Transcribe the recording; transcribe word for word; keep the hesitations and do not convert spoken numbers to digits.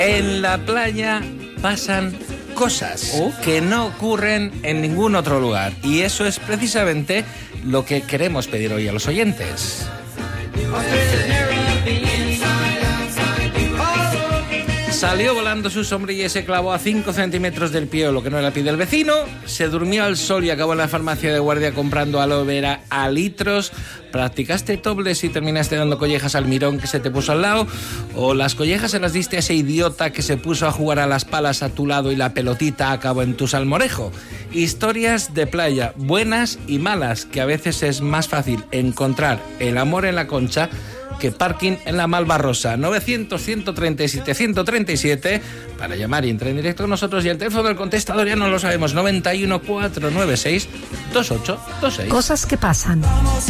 En la playa pasan cosas oh. que no ocurren en ningún otro lugar. Y eso es precisamente lo que queremos pedir hoy a los oyentes. Salió volando su sombrilla y se clavó a cinco centímetros del pie, lo que no era el pie del vecino. Se durmió al sol y acabó en la farmacia de guardia comprando aloe vera a litros. ¿Practicaste topless y terminaste dando collejas al mirón que se te puso al lado? ¿O las collejas se las diste a ese idiota que se puso a jugar a las palas a tu lado y la pelotita acabó en tu salmorejo? Historias de playa, buenas y malas, que a veces es más fácil encontrar el amor en la Concha que parking en la Malvarrosa. Novecientos, ciento treinta y siete, ciento treinta y siete para llamar y entrar en directo con nosotros, y el teléfono del contestador ya no lo sabemos, noventa y uno, cuatrocientos noventa y seis, veintiocho veintiséis. Cosas que pasan.